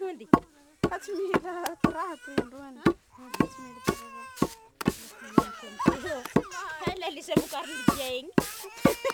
እንዴ አትሚዳ ጥራት እንደሆነ አትሚዳ هلا اللي سابوك عرض الجايين